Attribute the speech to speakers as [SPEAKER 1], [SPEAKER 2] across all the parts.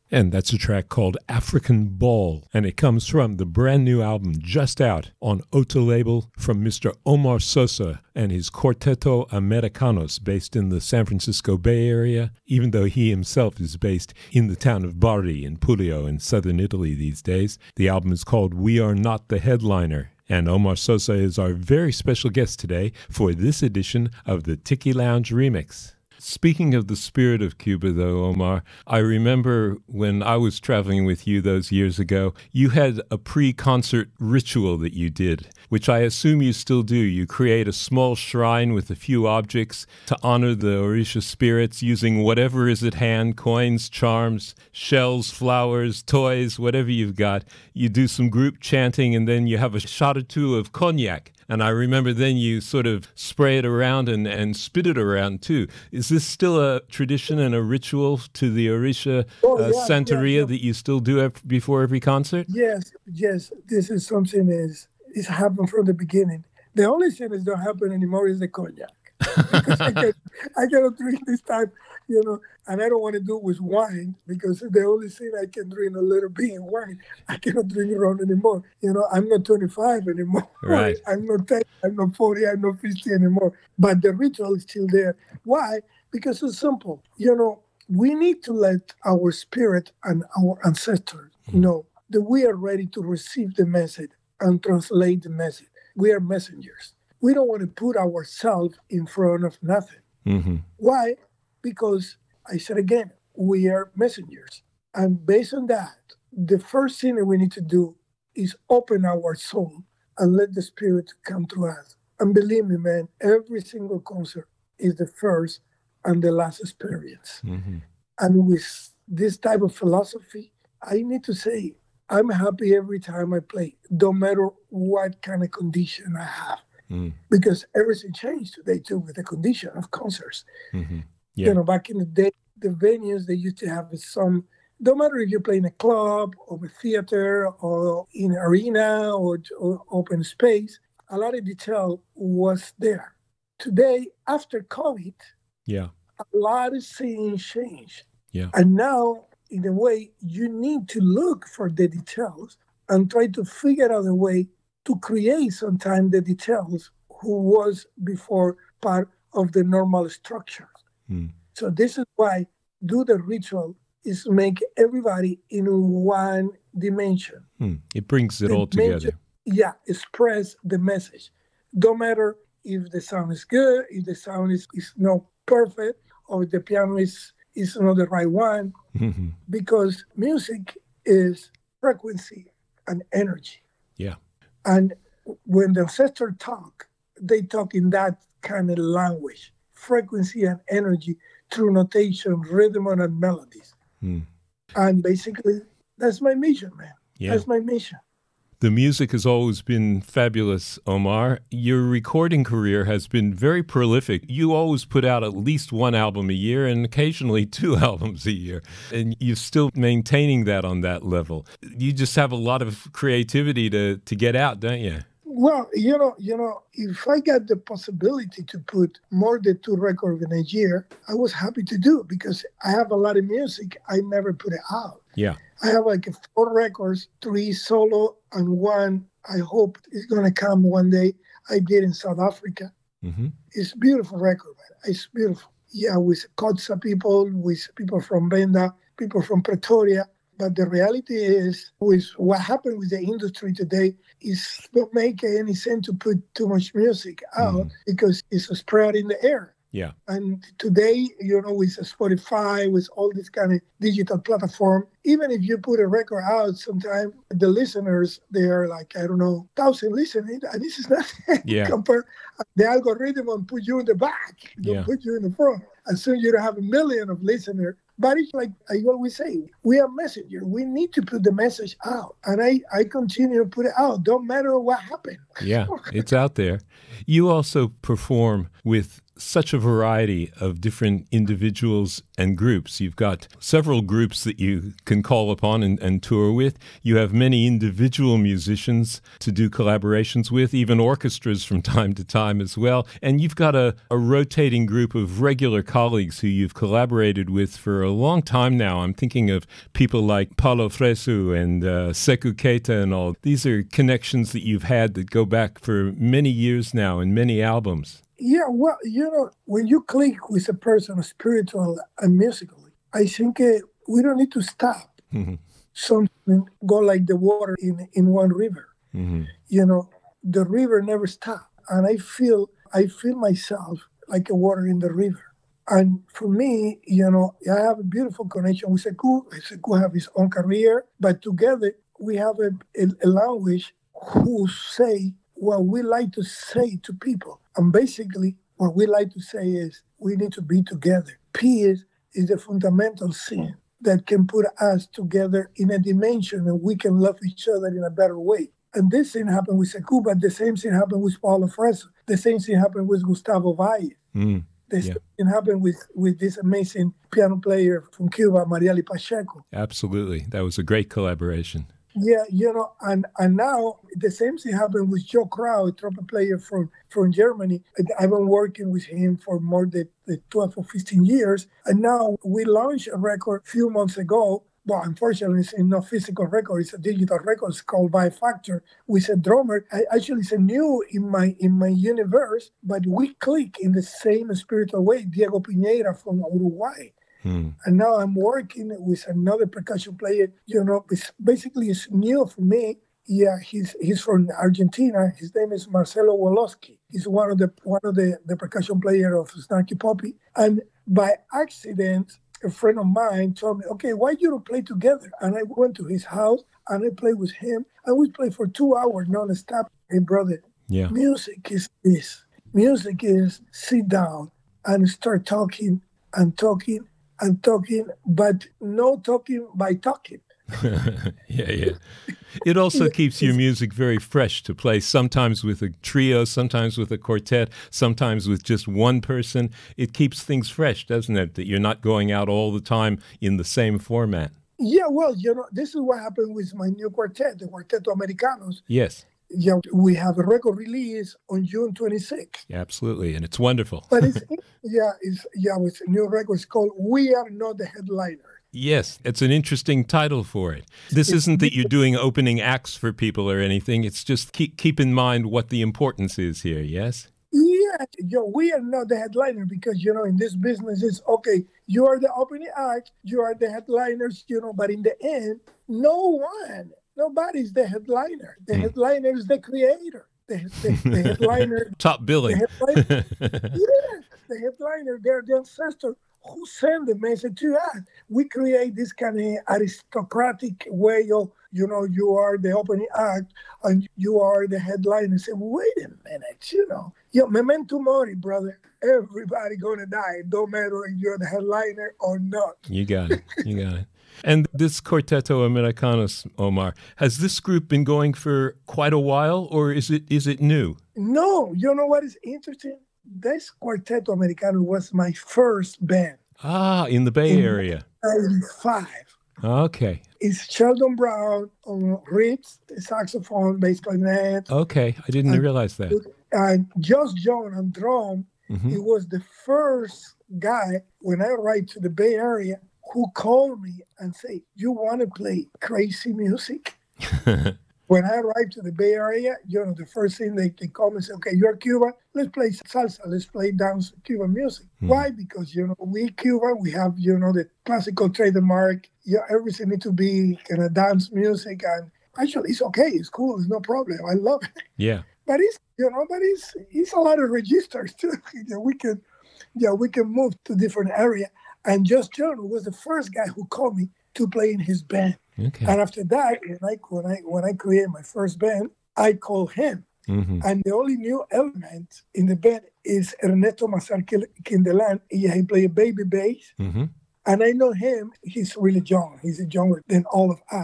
[SPEAKER 1] And that's a track called African Ball, and it comes from the brand new album just out on Ota label from Mr. Omar Sosa and his Quarteto Americanos, based in the San Francisco Bay Area, even though he himself is based in the town of Bari in Puglia in southern Italy these days. The album is called We Are Not the Headliner, and Omar Sosa is our very special guest today for this edition of the Tiki Lounge Remix. Speaking of the spirit of Cuba, though, Omar, I remember when I was traveling with you those years ago, you had a pre-concert ritual that you did, which I assume you still do. You create a small shrine with a few objects to honor the Orisha spirits using whatever is at hand, coins, charms, shells, flowers, toys, whatever you've got. You do some group chanting, and then you have a shot or two of cognac. And I remember then you sort of spray it around and spit it around too. Is this still a tradition and a ritual to the Orisha Santeria that you still do before every concert?
[SPEAKER 2] Yes. This is something is happened from the beginning. The only thing that don't happen anymore is the cognac. Because I cannot drink this type, and I don't want to do it with wine because the only thing I can drink a little bit of wine. I cannot drink rum anymore. I'm not 25 anymore.
[SPEAKER 1] Right.
[SPEAKER 2] I'm not 10, I'm not 40, I'm not 50 anymore. But the ritual is still there. Why? Because it's simple. We need to let our spirit and our ancestors know that we are ready to receive the message and translate the message. We are messengers. We don't want to put ourselves in front of nothing.
[SPEAKER 1] Mm-hmm.
[SPEAKER 2] Why? Because, I said again, we are messengers. And based on that, the first thing that we need to do is open our soul and let the spirit come to us. And believe me, man, every single concert is the first and the last experience.
[SPEAKER 1] Mm-hmm.
[SPEAKER 2] And with this type of philosophy, I need to say, I'm happy every time I play, no matter what kind of condition I have. Because everything changed today too with the condition of concerts.
[SPEAKER 1] Mm-hmm. Yeah.
[SPEAKER 2] Back in the day, the venues they used to have some. No matter if you play in a club or a theater or in an arena or open space, a lot of detail was there. Today, after COVID, a lot of things changed.
[SPEAKER 1] Yeah.
[SPEAKER 2] And now, in a way, you need to look for the details and try to figure out a way to create sometimes the details who was before part of the normal structure. So this is why do the ritual is make everybody in one dimension.
[SPEAKER 1] It brings it all together.
[SPEAKER 2] Yeah, express the message. Don't matter if the sound is good, if the sound is not perfect, or if the piano is not the right one, because music is frequency and energy.
[SPEAKER 1] Yeah.
[SPEAKER 2] And when the ancestors talk, they talk in that kind of language, frequency and energy through notation, rhythm, and melodies. And basically, that's my mission, man.
[SPEAKER 1] Yeah.
[SPEAKER 2] That's my mission.
[SPEAKER 1] The music has always been fabulous, Omar. Your recording career has been very prolific. You always put out at least one album a year and occasionally 2 albums a year. And you're still maintaining that on that level. You just have a lot of creativity to get out, don't you?
[SPEAKER 2] Well, if I got the possibility to put more than 2 records in a year, I was happy to do it because I have a lot of music. I never put it out.
[SPEAKER 1] Yeah.
[SPEAKER 2] I have 4 records, 3 solo, and 1 I hope is going to come one day. I did in South Africa.
[SPEAKER 1] Mm-hmm.
[SPEAKER 2] It's a beautiful record, man. It's beautiful. Yeah, with Xhosa people, with people from Venda, people from Pretoria. But the reality is, with what happened with the industry today, is not making any sense to put too much music out because it's spread in the air.
[SPEAKER 1] Yeah.
[SPEAKER 2] And today, with Spotify, with all this kind of digital platform, even if you put a record out, sometimes the listeners, they are 1,000 listening, and this is nothing.
[SPEAKER 1] Yeah.
[SPEAKER 2] Compare the algorithm and put you in the back, don't put you in the front. And soon you don't have 1 million of listeners. But it's like I always say, we are messengers. We need to put the message out. And I continue to put it out. Don't matter what happened.
[SPEAKER 1] Yeah, it's out there. You also perform with such a variety of different individuals and groups. You've got several groups that you can call upon and tour with. You have many individual musicians to do collaborations with, even orchestras from time to time as well. And you've got a rotating group of regular colleagues who you've collaborated with for a long time now. I'm thinking of people like Paulo Fresu and Sekou Keita and all. These are connections that you've had that go back for many years now and many albums.
[SPEAKER 2] Yeah, well, when you click with a person spiritual and musically, I think we don't need to stop.
[SPEAKER 1] Mm-hmm.
[SPEAKER 2] Something go like the water in one river.
[SPEAKER 1] Mm-hmm.
[SPEAKER 2] The river never stops. And I feel myself like a water in the river. And for me, I have a beautiful connection with Sekou. Sekou have his own career, but together we have a language who say what we like to say to people. And basically, what we like to say is we need to be together. Peace is the fundamental thing that can put us together in a dimension and we can love each other in a better way. And this thing happened with Sekou, but the same thing happened with Paulo Fresu. The same thing happened with Gustavo Valle. The same thing happened with this amazing piano player from Cuba, Mariali Pacheco.
[SPEAKER 1] Absolutely. That was a great collaboration.
[SPEAKER 2] Yeah, and now the same thing happened with Joe Crow, a trumpet player from Germany. I've been working with him for more than 12 or 15 years. And now we launched a record a few months ago. Well, unfortunately, it's not physical record. It's a digital record. It's called By Factor with a drummer. Actually, it's a new in my universe, but we click in the same spiritual way. Diego Piñeira from Uruguay. And now I'm working with another percussion player. It's new for me. Yeah, he's from Argentina. His name is Marcelo Woloski. He's one of the percussion player of Snarky Puppy. And by accident, a friend of mine told me, okay, why you don't play together? And I went to his house and I played with him. And we played for 2 hours nonstop. Hey, brother, music is this. Music is sit down and start talking and talking and talking, but no talking by talking.
[SPEAKER 1] Yeah. It also keeps your music very fresh to play, sometimes with a trio, sometimes with a quartet, sometimes with just one person. It keeps things fresh, doesn't it? That you're not going out all the time in the same format.
[SPEAKER 2] Yeah, well, this is what happened with my new quartet, the Quarteto Americanos.
[SPEAKER 1] Yes.
[SPEAKER 2] Yeah, we have a record release on June 26th.
[SPEAKER 1] Absolutely, and it's wonderful.
[SPEAKER 2] But it's with a new record. It's called We Are Not the Headliner.
[SPEAKER 1] Yes, it's an interesting title for it. This isn't that you're doing opening acts for people or anything. It's just keep in mind what the importance is here, yes?
[SPEAKER 2] Yeah, we are not the headliner because, in this business, it's okay, you are the opening act, you are the headliners, but in the end, nobody's the headliner. The headliner is the creator. The headliner.
[SPEAKER 1] Top billing.
[SPEAKER 2] The headliner, they're the ancestor who send the message to us. We create this kind of aristocratic way of, you are the opening act and you are the headliner. Say, wait a minute, memento mori, brother. Everybody gonna die. Don't matter if you're the headliner or not.
[SPEAKER 1] You got it. And this Quarteto Americanos, Omar, has this group been going for quite a while, or is it new?
[SPEAKER 2] No, you know what is interesting? This Quarteto Americano was my first band.
[SPEAKER 1] In the Bay Area.
[SPEAKER 2] 1995.
[SPEAKER 1] Okay.
[SPEAKER 2] It's Sheldon Brown on reeds, the saxophone, bass clarinet.
[SPEAKER 1] Okay, I didn't realize that.
[SPEAKER 2] And Josh John on drum.
[SPEAKER 1] Mm-hmm.
[SPEAKER 2] He was the first guy when I arrived to the Bay Area who called me and say, you want to play crazy music? When I arrived to the Bay Area, the first thing they call me and say, okay, you're Cuban, let's play salsa, let's play dance Cuban music. Why? Because, we Cuban, we have, the classical trademark, everything needs to be kind of dance music. And actually, it's okay, it's cool, it's no problem, I love it.
[SPEAKER 1] Yeah.
[SPEAKER 2] But it's a lot of registers too. We can move to different area. And Just John was the first guy who called me to play in his band.
[SPEAKER 1] Okay.
[SPEAKER 2] And after that, when I created my first band, I called him.
[SPEAKER 1] Mm-hmm.
[SPEAKER 2] And the only new element in the band is Ernesto Mazar Quindelan. He played baby bass.
[SPEAKER 1] Mm-hmm.
[SPEAKER 2] And I know him. He's really young. He's younger than all of us.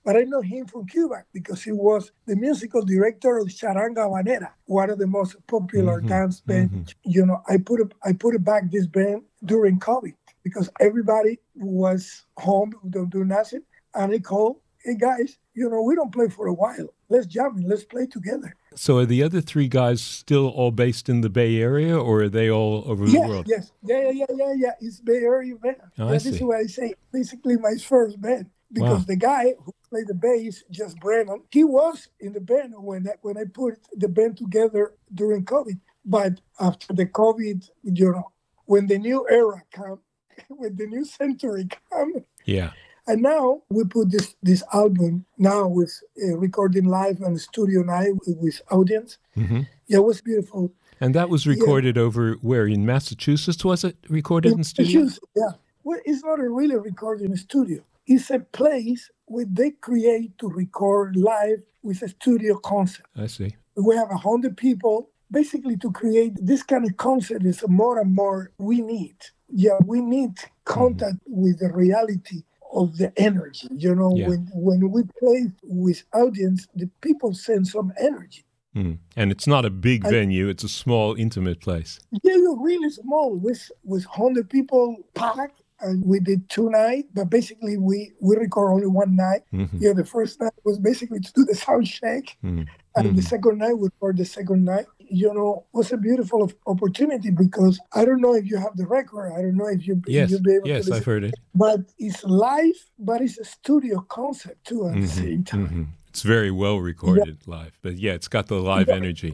[SPEAKER 2] But I know him from Cuba because he was the musical director of Charanga Habanera, one of the most popular dance bands. You know, I put back this band during COVID because everybody was home, don't do nothing. And I called, hey guys, you know, we don't play for a while. Let's jam and let's play together.
[SPEAKER 1] So are the other three guys still all based in the Bay Area, or are they all over the world?
[SPEAKER 2] Yes. Yeah. It's Bay Area band. This is what I say. Basically, my first band. Because the guy who played the bass, just Brennan, he was in the band when I put the band together during COVID. But after the COVID, you know, when the new era come, when the new century come, and now we put this album now with recording live and studio night with audience. Yeah, it was beautiful.
[SPEAKER 1] And that was recorded over where, in Massachusetts? Was it recorded in studio?
[SPEAKER 2] Yeah. Well, it's not a really recording studio. It's a place where they create to record live with a studio concept.
[SPEAKER 1] I see.
[SPEAKER 2] We have 100 people. Basically, to create this kind of concept is more and more we need. Yeah, we need contact with the reality of the energy. You know, when we play with audience, the people send some energy.
[SPEAKER 1] And it's not a big venue, it's a small, intimate place.
[SPEAKER 2] Yeah, really small, with 100 people packed, and we did 2 nights, but basically we record only 1 night. Yeah, the first night was basically to do the sound check, and the second night we recorded the second night. You know, it was a beautiful opportunity because I don't know if you have the record. I don't know if you'll be able to listen.
[SPEAKER 1] Yes, I've heard it.
[SPEAKER 2] But it's live, but it's a studio concept too at the same time.
[SPEAKER 1] It's very well recorded live, but yeah, it's got the live energy.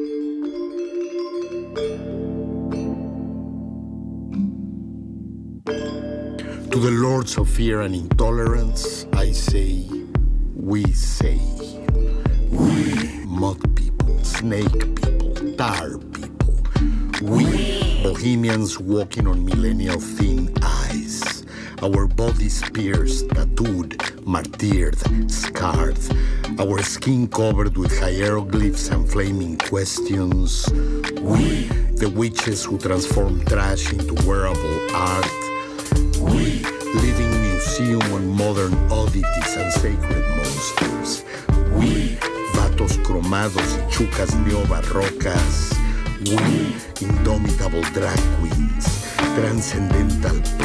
[SPEAKER 3] To the lords of fear and intolerance, I say, we say. We, mud people, snake people, tar people. We, bohemians walking on millennial thin ice. Our bodies pierced, tattooed, martyred, scarred. Our skin covered with hieroglyphs and flaming questions. We, the witches who transform trash into wearable art. We, living museum on modern oddities and sacred monsters. We, vatos cromados y chucas neobarrocas. We, indomitable drag queens, transcendental